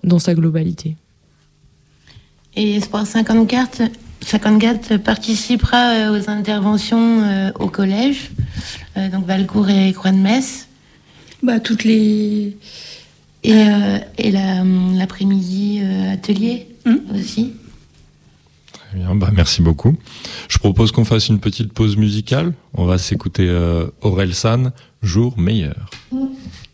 dans sa globalité. Et Espoir 54 participera aux interventions au collège, donc Valcourt et Croix-de-Metz. Toutes les... Et l'après-midi atelier aussi. Très bien, merci beaucoup. Je propose qu'on fasse une petite pause musicale. On va s'écouter Aurel San, Jour meilleur.